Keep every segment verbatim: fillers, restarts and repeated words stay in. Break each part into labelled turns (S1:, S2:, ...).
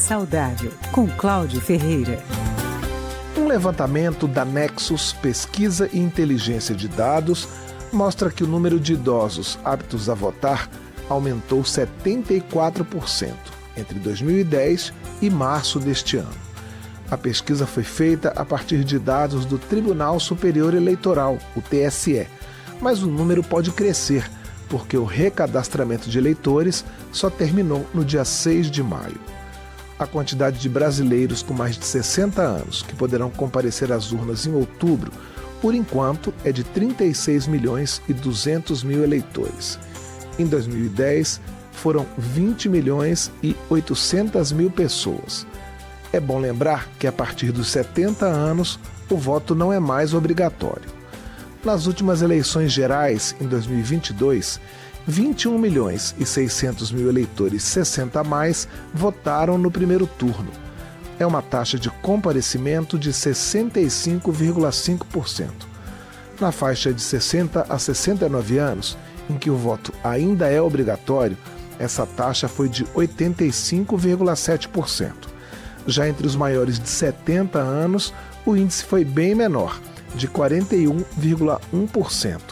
S1: Saudável, com Cláudio Ferreira.
S2: Um levantamento da Nexus Pesquisa e Inteligência de Dados mostra que o número de idosos aptos a votar aumentou setenta e quatro por cento entre dois mil e dez e março deste ano. A pesquisa foi feita a partir de dados do Tribunal Superior Eleitoral, o T S E, mas o número pode crescer, porque o recadastramento de eleitores só terminou no dia seis de maio. A quantidade de brasileiros com mais de sessenta anos que poderão comparecer às urnas em outubro, por enquanto, é de trinta e seis milhões e duzentos mil eleitores. Em dois mil e dez, foram vinte milhões e oitocentas mil pessoas. É bom lembrar que a partir dos setenta anos, o voto não é mais obrigatório. Nas últimas eleições gerais, em dois mil e vinte e dois, vinte e um milhões e seiscentos mil eleitores sessenta a mais votaram no primeiro turno. É uma taxa de comparecimento de sessenta e cinco vírgula cinco por cento. Na faixa de sessenta a sessenta e nove anos, em que o voto ainda é obrigatório, essa taxa foi de oitenta e cinco vírgula sete por cento. Já entre os maiores de setenta anos, o índice foi bem menor, de quarenta e um vírgula um por cento.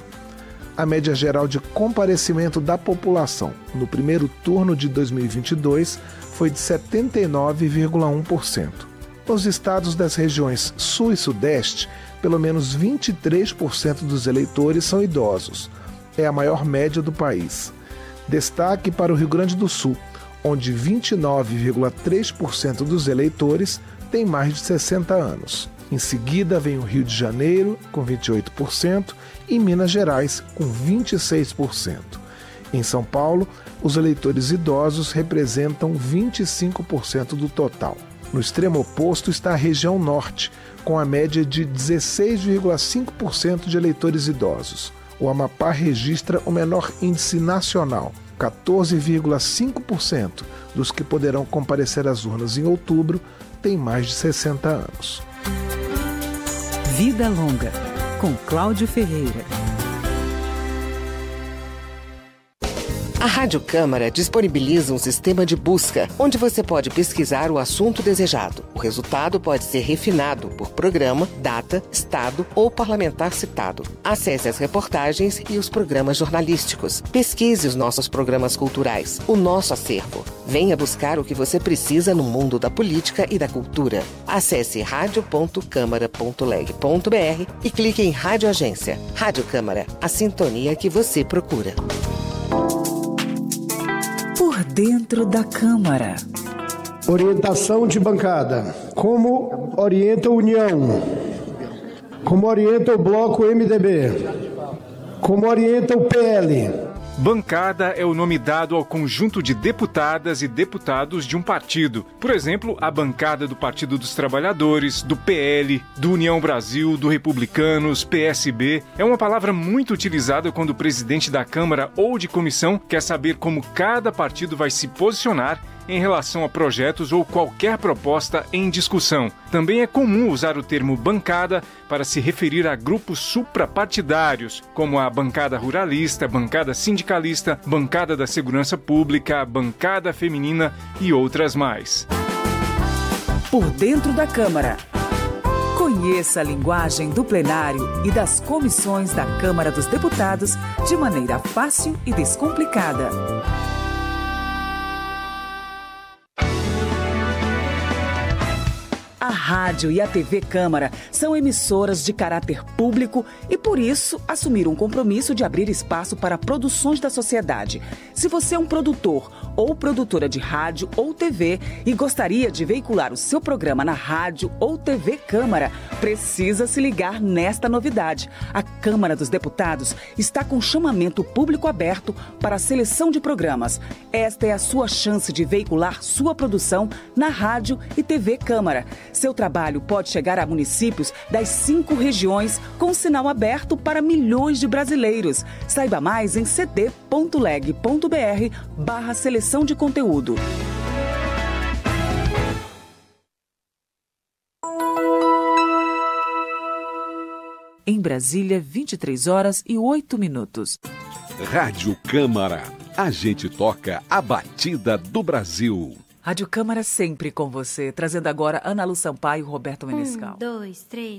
S2: A média geral de comparecimento da população no primeiro turno de dois mil e vinte e dois foi de setenta e nove vírgula um por cento. Nos estados das regiões Sul e Sudeste, pelo menos vinte e três por cento dos eleitores são idosos. É a maior média do país. Destaque para o Rio Grande do Sul, onde vinte e nove vírgula três por cento dos eleitores têm mais de sessenta anos. Em seguida vem o Rio de Janeiro, com vinte e oito por cento, e Minas Gerais, com vinte e seis por cento. Em São Paulo, os eleitores idosos representam vinte e cinco por cento do total. No extremo oposto está a região norte, com a média de dezesseis vírgula cinco por cento de eleitores idosos. O Amapá registra o menor índice nacional, quatorze vírgula cinco por cento dos que poderão comparecer às urnas em outubro têm mais de sessenta anos.
S1: Vida Longa, com Cláudio Ferreira.
S3: A Rádio Câmara disponibiliza um sistema de busca, onde você pode pesquisar o assunto desejado. O resultado pode ser refinado por programa, data, estado ou parlamentar citado. Acesse as reportagens e os programas jornalísticos. Pesquise os nossos programas culturais, o nosso acervo. Venha buscar o que você precisa no mundo da política e da cultura. Acesse rádio ponto câmara ponto leg ponto br e clique em Rádio Agência. Rádio Câmara, a sintonia que você procura.
S1: Por dentro da Câmara.
S4: Orientação de bancada. Como orienta a União? Como orienta o Bloco M D B? Como orienta o P L?
S5: Bancada é o nome dado ao conjunto de deputadas e deputados de um partido. Por exemplo, a bancada do Partido dos Trabalhadores, do P L, do União Brasil, do Republicanos, P S B. É uma palavra muito utilizada quando o presidente da Câmara ou de comissão quer saber como cada partido vai se posicionar em relação a projetos ou qualquer proposta em discussão. Também é comum usar o termo bancada para se referir a grupos suprapartidários, como a bancada ruralista, bancada sindicalista, bancada da segurança pública, bancada feminina e outras mais.
S1: Por dentro da Câmara. Conheça a linguagem do plenário e das comissões da Câmara dos Deputados de maneira fácil e descomplicada. A rádio e a T V Câmara são emissoras de caráter público e, por isso, assumiram um compromisso de abrir espaço para produções da sociedade. Se você é um produtor ou produtora de rádio ou T V e gostaria de veicular o seu programa na rádio ou T V Câmara, precisa se ligar nesta novidade. A Câmara dos Deputados está com chamamento público aberto para a seleção de programas. Esta é a sua chance de veicular sua produção na rádio e T V Câmara. Seu trabalho pode chegar a municípios das cinco regiões com sinal aberto para milhões de brasileiros. Saiba mais em cd ponto leg ponto br barra seleção de conteúdo. Em Brasília, vinte e três horas e oito minutos.
S6: Rádio Câmara. A gente toca a batida do Brasil.
S1: Rádio Câmara sempre com você, trazendo agora Ana Lu Sampaio e Roberto Menescal.
S6: Um, dois, três.